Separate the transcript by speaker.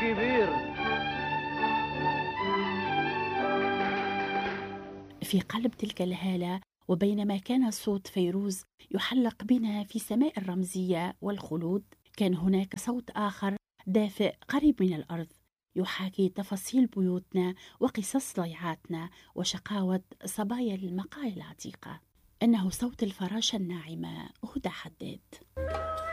Speaker 1: كبير.
Speaker 2: في قلب تلك الهالة، وبينما كان صوت فيروز يحلق بنا في سماء الرمزية والخلود، كان هناك صوت آخر دافئ قريب من الأرض يحاكي تفاصيل بيوتنا وقصص ضيعاتنا وشقاوة صبايا المقاهي العتيقة. إنه صوت الفراشة الناعمة هدى حداد.